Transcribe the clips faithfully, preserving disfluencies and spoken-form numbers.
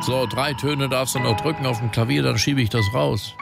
So, drei Töne darfst du noch drücken auf dem Klavier, dann schiebe ich das raus.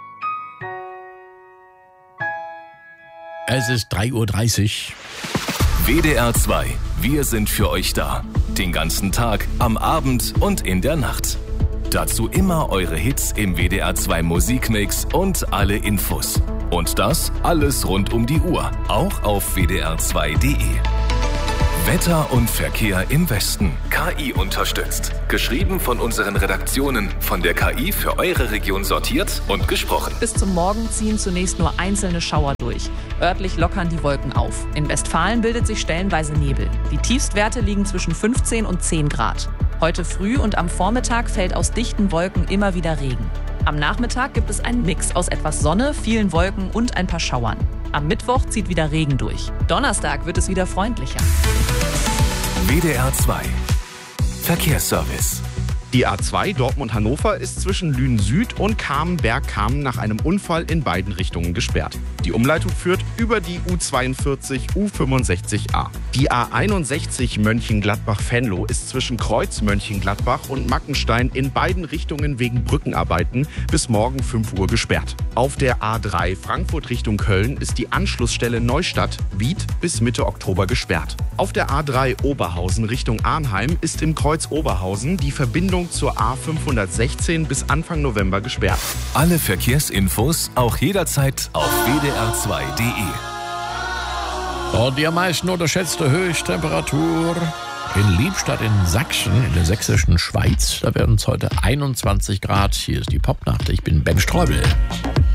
Es ist drei Uhr dreißig. W D R zwei. Wir sind für euch da. Den ganzen Tag, am Abend und in der Nacht. Dazu immer eure Hits im W D R zwei Musikmix und alle Infos. Und das alles rund um die Uhr, auch auf w d r zwei punkt d e. Wetter und Verkehr im Westen. K I unterstützt. Geschrieben von unseren Redaktionen. Von der K I für eure Region sortiert und gesprochen. Bis zum Morgen ziehen zunächst nur einzelne Schauer durch. Örtlich lockern die Wolken auf. In Westfalen bildet sich stellenweise Nebel. Die Tiefstwerte liegen zwischen fünfzehn und zehn Grad. Heute früh und am Vormittag fällt aus dichten Wolken immer wieder Regen. Am Nachmittag gibt es einen Mix aus etwas Sonne, vielen Wolken und ein paar Schauern. Am Mittwoch zieht wieder Regen durch. Donnerstag wird es wieder freundlicher. W D R zwei. Verkehrsservice. Die A zwei Dortmund-Hannover ist zwischen Lünen-Süd und Kamen-Bergkamen nach einem Unfall in beiden Richtungen gesperrt. Die Umleitung führt über die U zweiundvierzig U fünfundsechzig a. Die A einundsechzig Mönchengladbach-Venlo ist zwischen Kreuz Mönchengladbach und Mackenstein in beiden Richtungen wegen Brückenarbeiten bis morgen fünf Uhr gesperrt. Auf der A drei Frankfurt Richtung Köln ist die Anschlussstelle Neustadt-Wied bis Mitte Oktober gesperrt. Auf der A drei Oberhausen Richtung Arnheim ist im Kreuz Oberhausen die Verbindung zur A fünfhundertsechzehn bis Anfang November gesperrt. Alle Verkehrsinfos auch jederzeit auf w d r zwei punkt d e. Und die am meisten unterschätzte Höchsttemperatur in Liebstadt in Sachsen, in der sächsischen Schweiz. Da werden es heute einundzwanzig Grad. Hier ist die Popnacht. Ich bin Ben Streubel.